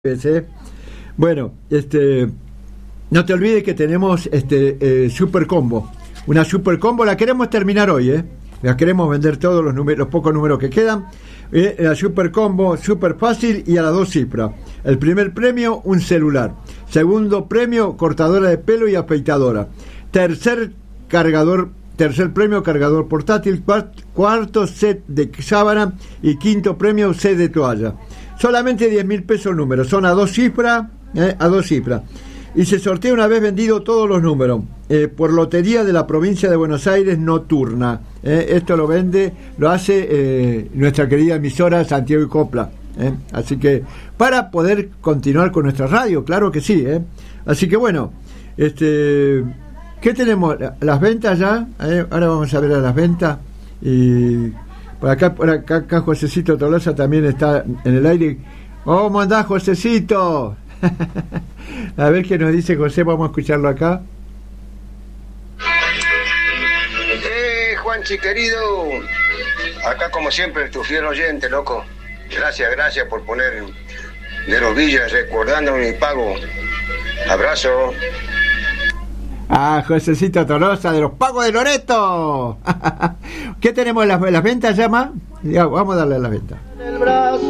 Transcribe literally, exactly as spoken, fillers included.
¿eh? Bueno, este, no te olvides que tenemos este eh, super combo, una super combo, la queremos terminar hoy, ¿eh? La queremos vender todos los números, los pocos números que quedan. Eh, la super combo, super fácil y a las dos cifras. El primer premio, un celular. Segundo premio, cortadora de pelo y afeitadora. Tercer cargador, tercer premio, cargador portátil. Cuarto, set de sábana. Y quinto premio, set de toalla. Solamente diez mil pesos el número, son a dos cifras, eh, a dos cifras. Y se sortea una vez vendido todos los números, eh, por Lotería de la Provincia de Buenos Aires Nocturna. Eh, esto lo vende, lo hace eh, nuestra querida emisora Santiago y Copla. Eh. Así que, para poder continuar con nuestra radio, claro que sí. Eh. Así que bueno, este, ¿qué tenemos? Las ventas ya, eh, ahora vamos a ver a las ventas. Y por acá, por acá, acá Josecito Tolosa también está en el aire. ¿Cómo andás, Josecito? A ver qué nos dice José, vamos a escucharlo acá. Eh, Juanchi querido, acá como siempre tu fiel oyente, loco. Gracias, gracias por poner de rodillas recordándome mi pago. Abrazo. Ah, Josecito Tolosa de los pagos de Loreto. ¿Qué tenemos en las, las ventas ya más? Ya, vamos a darle a las ventas.